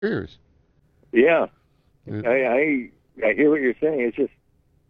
careers. Yeah, Uh, I hear what you're saying. It's just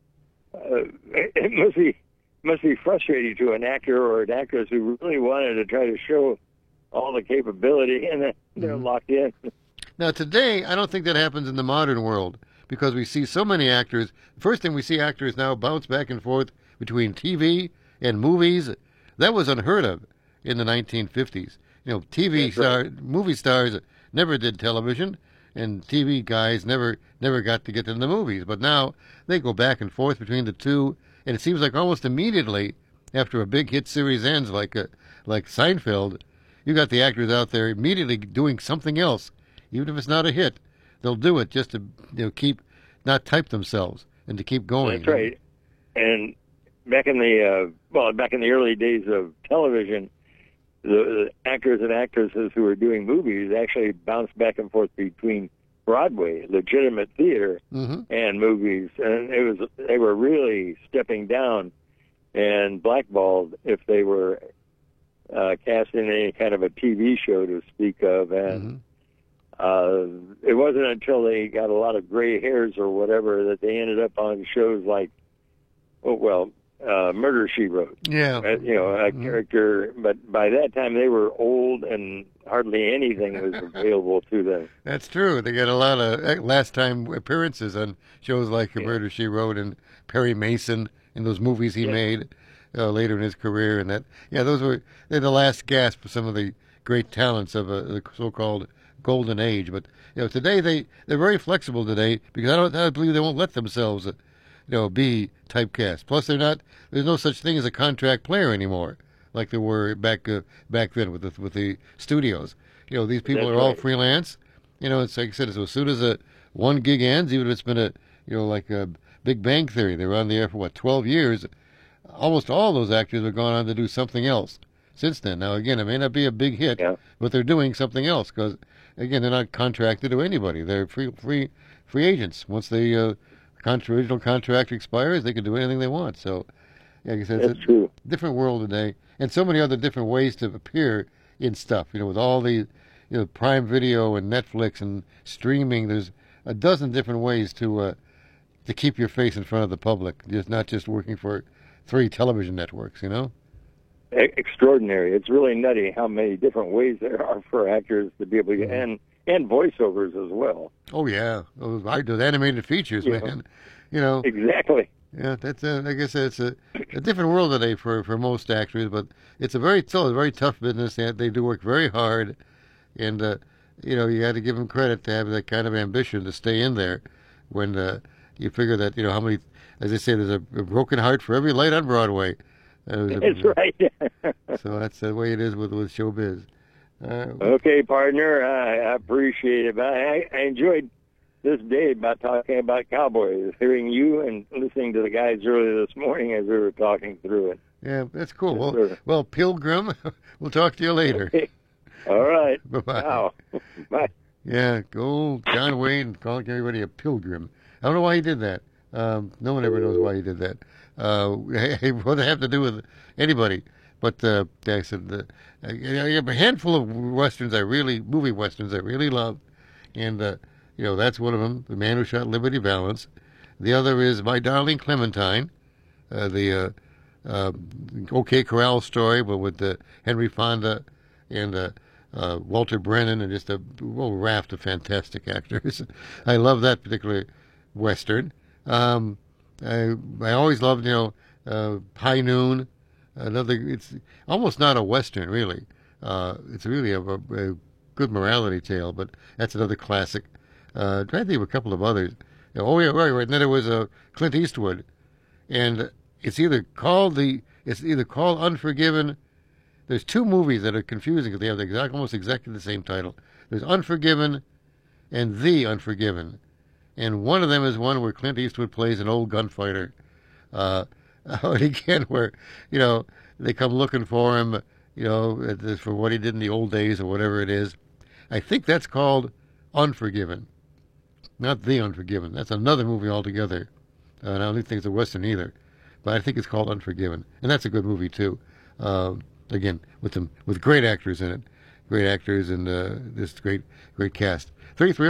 it must be frustrating to an actor or an actress who really wanted to try to show all the capability, and then they're mhm. locked in. Now, today, I don't think that happens in the modern world because we see so many actors. First thing we see actors now bounce back and forth between TV and movies. That was unheard of in the 1950s. TV That's right. movie stars never did television, and TV guys never got to get to the movies. But now they go back and forth between the two, and it seems like almost immediately after a big hit series ends, like Seinfeld, you got the actors out there immediately doing something else, even if it's not a hit. They'll do it just to keep not type themselves and to keep That's going. right. And back in the early days of television, the actors and actresses who were doing movies actually bounced back and forth between Broadway, legitimate theater, Mm-hmm. and movies, and they were really stepping down and blackballed if they were cast in any kind of a TV show to speak of. And Mm-hmm. it wasn't until they got a lot of gray hairs or whatever that they ended up on shows like, Murder She Wrote. Yeah. A Mm-hmm. character, but by that time they were old and hardly anything was available to them. That's true. They got a lot of last time appearances on shows like Yeah, Murder She Wrote and Perry Mason in those movies he yeah, made later in his career, and they're the last gasp of some of the great talents of the so-called golden age. But today they're very flexible today because I don't believe they won't let themselves be typecast. Plus, there's no such thing as a contract player anymore, like there were back then with the studios. These people that's are all right. freelance. It's like I said, so as soon as a one gig ends, even if it's been like a Big Bang Theory, they were on the air for 12 years. Almost all those actors have gone on to do something else since then. Now, again, it may not be a big hit, Yeah, but they're doing something else because, again, they're not contracted to anybody. They're free agents. Once the original contract expires, they can do anything they want. So, like I said, it's that's a true. different world today, and so many other different ways to appear in stuff. With all the Prime Video and Netflix and streaming, there's a dozen different ways to keep your face in front of the public. Just not just working for three television networks. Extraordinary. It's really nutty how many different ways there are for actors to be able to get, Hmm. and voiceovers as well. Oh yeah, I do animated features, You know, man. You know, exactly. yeah, that's like I said, it's a different world today for most actors, but it's still a very tough business. They do work very hard, and you got to give them credit to have that kind of ambition to stay in there. When you figure that how many, as they say, there's a broken heart for every light on Broadway. That's right. So that's the way it is with showbiz. Uh, Okay, partner. I appreciate it. But I enjoyed this day about talking about cowboys, hearing you and listening to the guys earlier this morning as we were talking through it. yeah, that's cool. Yes, Well, sir. Pilgrim, we'll talk to you later. Okay. All right. Bye bye. Now, bye. Yeah, go John Wayne and calling everybody a pilgrim. I don't know why he did that. No one ever knows why he did that. What does it have to do with anybody? But like I said, I have a handful of movie westerns I really love, and that's one of them. The Man Who Shot Liberty Valance. The other is My Darling Clementine, the OK Corral story, but with Henry Fonda and Walter Brennan and just a whole raft of fantastic actors. I love that particular western. Um, I always loved High Noon. It's almost not a western really. It's really a good morality tale, but that's another classic. Trying to think of a couple of others. Oh yeah, right. And then there was Clint Eastwood, and it's either called Unforgiven. There's two movies that are confusing because they have almost exactly the same title. There's Unforgiven and The Unforgiven, and one of them is one where Clint Eastwood plays an old gunfighter. Uh, and again, where they come looking for him, for what he did in the old days or whatever it is. I think that's called Unforgiven, not The Unforgiven. That's another movie altogether. And I don't think it's a western either, but I think it's called Unforgiven, and that's a good movie too. Again, with great actors in it, great actors and this great cast. 330